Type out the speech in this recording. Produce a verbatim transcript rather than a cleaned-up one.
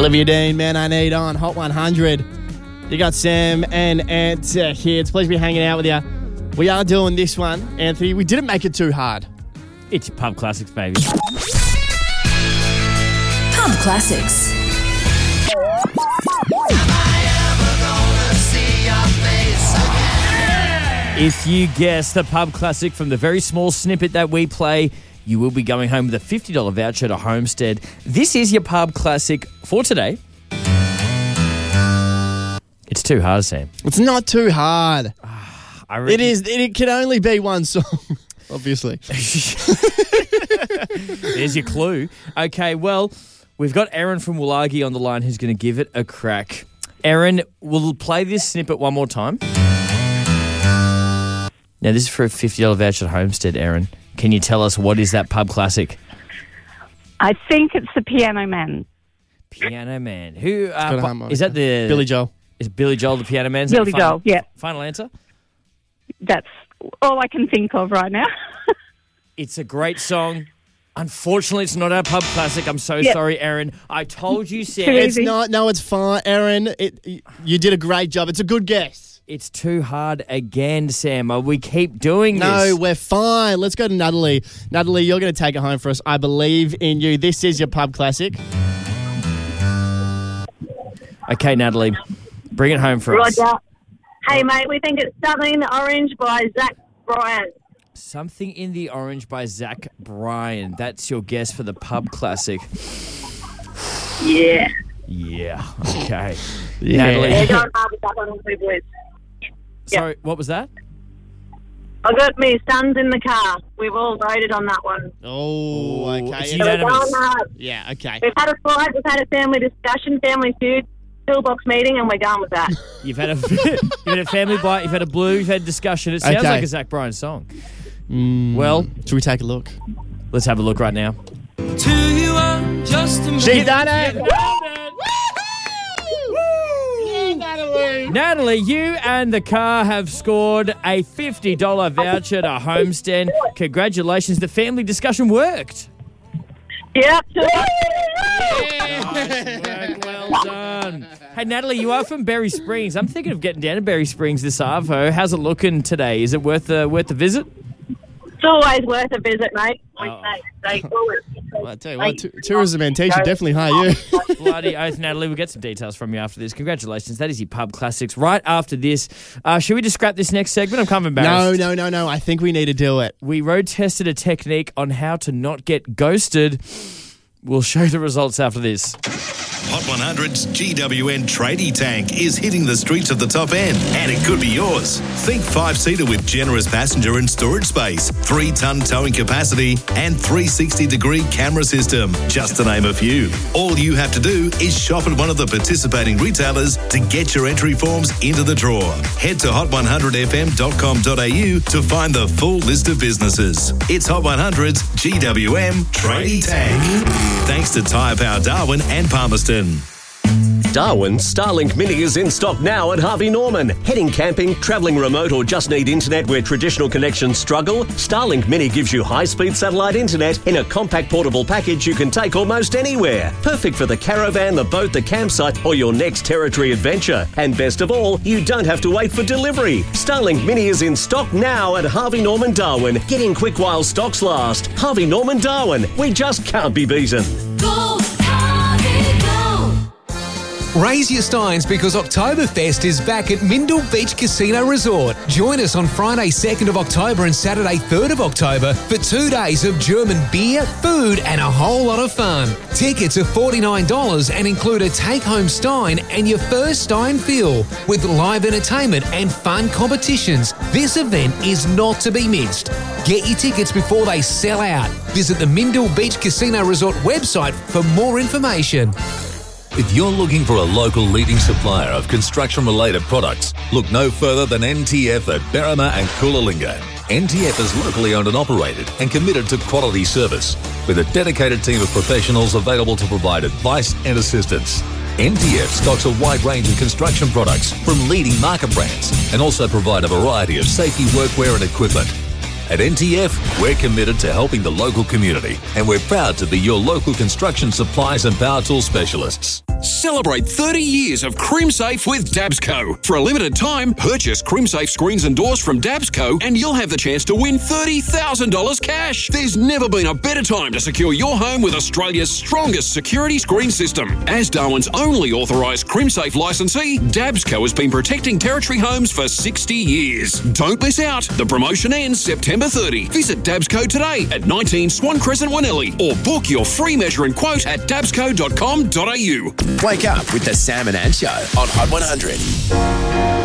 Olivia Dean, Man I Need on Hot one hundred. You got Sam and Ant uh, here. It's a pleasure to be hanging out with you. We are doing this one, Anthony. We didn't make it too hard. It's Pub Classics, baby. Pub Classics. If you guess the Pub Classic from the very small snippet that we play, you will be going home with a fifty dollars voucher to Homestead. This is your Pub Classic for today. It's too hard, Sam. It's not too hard. I reckon- It is. It can only be one song, obviously. There's your clue. Okay, well, we've got Erin from Woolagi on the line who's going to give it a crack. Erin, we'll play this snippet one more time. Now, this is for a fifty dollars voucher at Homestead, Erin. Can you tell us what is that Pub Classic? I think it's the Piano Man. Piano Man. Who got a uh, harmonica. is that? The Billy Joel. Is Billy Joel the Piano Man? Is that Billy the final, Joel, yeah. Final answer? That's all I can think of right now. It's a great song. Unfortunately, it's not our Pub Classic. I'm so Yep. sorry, Erin. I told you, Sam. Too It's easy. not. No, it's fine, Erin. It. You did a great job. It's a good guess. It's too hard again, Sam. Uh, We keep doing No, this. we're fine. Let's go to Natalie. Natalie, you're going to take it home for us. I believe in you. This is your Pub Classic. Okay, Natalie, bring it home for us. Roger. Hey, mate, we think it's Something in the Orange by Zach Bryan. Something in the Orange by Zach Bryan. That's your guess for the Pub Classic. Yeah. Yeah. Okay. Yeah. Natalie. They're going hard with that one on the boys. Sorry, what was that? I got me sons in the car. We've all voted on that one. Oh, okay. It's Yeah. So we're unanimous. going hard. Yeah, okay. We've had a fight, we've had a family discussion, family feud, pillbox meeting, and we're going with that. You've had a you've had a family bite, you've had a blue, you've had discussion. It sounds Okay. like a Zach Bryan song. Mm, Well, should we take a look? let's have a look right now. She's done it! Natalie, you and the car have scored a fifty dollars voucher to Homestead. Congratulations, the family discussion worked. Yep. Nice work, well done. Hey, Natalie, you are from Berry Springs. I'm thinking of getting down to Berry Springs this Arvo. How's it looking today? Is it worth the worth the visit? It's always worth a visit, mate. We Oh. say, stay forward. Well, I tell you what, t- Tourism and Tea should definitely hire you. Bloody oath, Natalie. We'll get some details from you after this. Congratulations. That is your Pub Classics. Right after this, uh, should we just scrap this next segment? I'm kind of No, embarrassed. no, no, no. I think we need to do it. We road tested a technique on how to not get ghosted. We'll show the results after this. Hot one hundred's G W N Tradie Tank is hitting the streets of the top end, and it could be yours. Think five-seater with generous passenger and storage space, three-ton towing capacity, and three sixty degree camera system, just to name a few. All you have to do is shop at one of the participating retailers to get your entry forms into the draw. Head to hot one hundred f m dot com dot a u to find the full list of businesses. It's Hot one hundred's G W M Tradie Tank. Thanks to Tyre Power Darwin and Palmerston. Darwin's Starlink Mini is in stock now at Harvey Norman. Heading camping, travelling remote, or just need internet where traditional connections struggle? Starlink Mini gives you high-speed satellite internet in a compact portable package you can take almost anywhere. Perfect for the caravan, the boat, the campsite, or your next territory adventure. And best of all, you don't have to wait for delivery. Starlink Mini is in stock now at Harvey Norman Darwin. Get in quick while stocks last. Harvey Norman Darwin. We just can't be beaten. Go, Harvey, go. Raise your steins because Oktoberfest is back at Mindle Beach Casino Resort. Join us on Friday second of October and Saturday third of October for two days of German beer, food and a whole lot of fun. Tickets are forty-nine dollars and include a take-home stein and your first stein fill with live entertainment and fun competitions. This event is not to be missed. Get your tickets before they sell out. Visit the Mindle Beach Casino Resort website for more information. If you're looking for a local leading supplier of construction-related products, look no further than N T F at Berrima and Coolalingga. N T F is locally owned and operated and committed to quality service, with a dedicated team of professionals available to provide advice and assistance. N T F stocks a wide range of construction products from leading market brands and also provide a variety of safety workwear and equipment. At N T F, we're committed to helping the local community, and we're proud to be your local construction supplies and power tool specialists. Celebrate thirty years of CrimSafe with Dabsco. For a limited time, purchase CrimSafe screens and doors from Dabsco and you'll have the chance to win thirty thousand dollars cash. There's never been a better time to secure your home with Australia's strongest security screen system. As Darwin's only authorised CrimSafe licensee, Dabsco has been protecting Territory homes for sixty years. Don't miss out. The promotion ends September thirtieth. Visit Dabsco today at nineteen Swan Crescent, Wanelli, or book your free measure and quote at dabsco dot com dot a u. Wake up with the Sam and Ant Show on Hot one hundred.